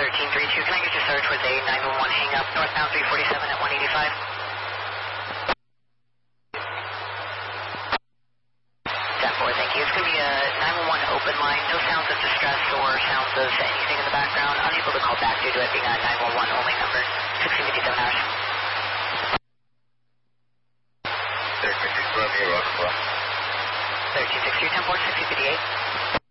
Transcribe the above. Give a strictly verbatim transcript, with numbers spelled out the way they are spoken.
thirteen three two, can I get your search with a nine one one hang up, northbound three forty-seven at one eighty-five? ten four, thank you. It's going to be a nine one one open line, no sounds of distress or sounds of anything in the background, unable to call back due to it being a nine one one only number, sixteen fifty-seven hours. thirteen six two, Romeo, Rockfall. thirteen six two, ten four, sixteen fifty-eight.